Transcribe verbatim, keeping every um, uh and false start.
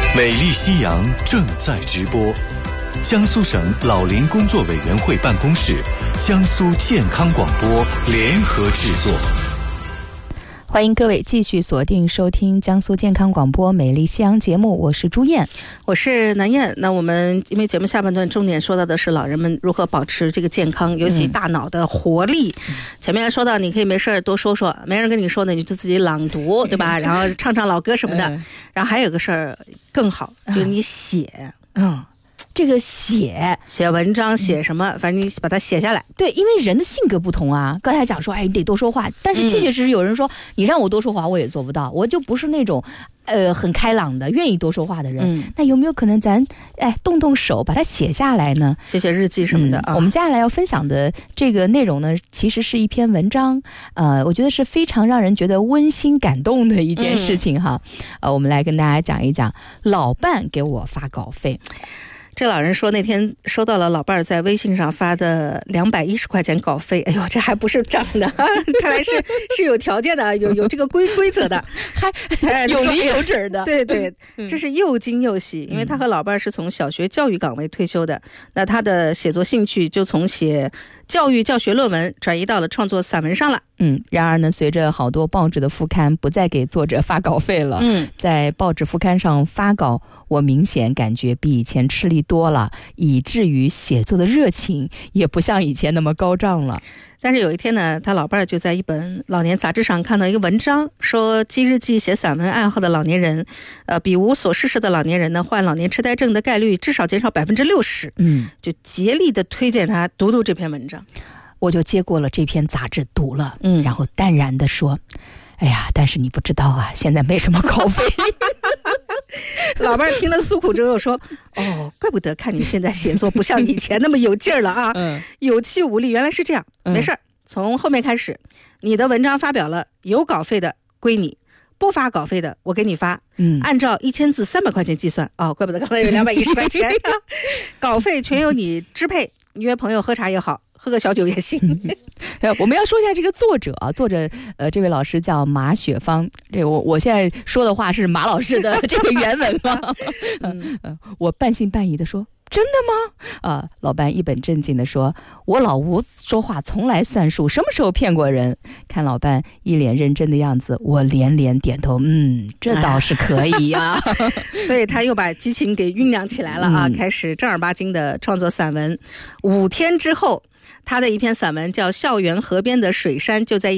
美丽夕阳正在直播，江苏省老龄工作委员会办公室、江苏健康广播联合制作。 欢迎各位继续锁定收听江苏健康广播美丽夕阳节目，我是朱燕， 我是南燕。那我们因为节目下半段重点说到的是老人们如何保持这个健康，尤其大脑的活力。嗯、前面说到你可以没事多说说，没人跟你说呢，你就自己朗读，对吧？然后唱唱老歌什么的。嗯、然后还有个事儿更好，就是你写， 嗯。这个写写文章写什么，反正你把它写下来。 对，因为人的性格不同啊。刚才讲说，哎，你得多说话，但是确确实实有人说，嗯、你让我多说话，我也做不到，我就不是那种，呃，很开朗的，愿意多说话的人。嗯、那有没有可能咱，哎，动动手把它写下来呢？ 写写日记什么的。嗯啊、 我们接下来要分享的这个内容呢，其实是一篇文章，呃，我觉得是非常让人觉得温馨感动的一件事情哈。嗯、呃，我们来跟大家讲一讲，老伴给我发稿费。 这老人说那天收到了老伴儿在微信上发的两百一十块钱稿费，哎呦，这还不是账的，看来是是有条件的，有有这个规规则的， 还有理有指的。 对对，这是又惊又喜，因为他和老伴儿是从小学教育岗位退休的，那他的写作兴趣就从写教育教学论文转移到了创作散文上了。 嗯，然而呢，随着好多报纸的副刊不再给作者发稿费了，嗯，在报纸副刊上发稿，我明显感觉比以前吃力多了，以至于写作的热情也不像以前那么高涨了。 但是有一天呢，他老伴儿就在一本老年杂志上看到一个文章，说记日记写散文爱好的老年人，呃，比无所事事的老年人呢，患老年痴呆症的概率至少减少百分之六十。嗯，就竭力的推荐他读读这篇文章。 我就接过了这篇杂志读了，嗯，然后淡然的说：“哎呀，但是你不知道啊，现在没什么稿费。” 老伴儿听了诉苦之后说：“哦，怪不得看你现在写作不像以前那么有劲儿了啊，嗯、有气无力，原来是这样。没事儿，从后面开始，你的文章发表了，有稿费的归你。”不发稿费的，我给你发，嗯，按照一千字三百块钱计算，哦，怪不得刚才有两百一十块钱，稿费全由你支配，约朋友喝茶也好，喝个小酒也行。 嗯、我们要说一下这个作者啊，作者呃，这位老师叫马雪芳，这我我现在说的话是马老师的这个原文吗？嗯、呃，我半信半疑的说。真的吗？啊，老伴一本正经地说，我老吴说话从来算数，什么时候骗过人？看老伴一脸认真的样子，我连连点头，嗯，这倒是可以呀、啊。 所以他又把激情给酝酿起来了啊，嗯、开始正儿八经的创作散文。五天之后，他的一篇散文叫《校园河边的水杉》就在